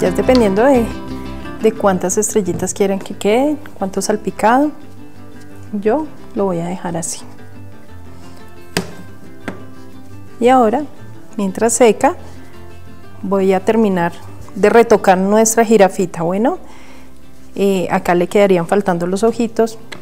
Ya es dependiendo de cuántas estrellitas quieren que quede, cuánto salpicado. Yo lo voy a dejar así. Y ahora, mientras seca, voy a terminar de retocar nuestra jirafita. Bueno, acá le quedarían faltando los ojitos,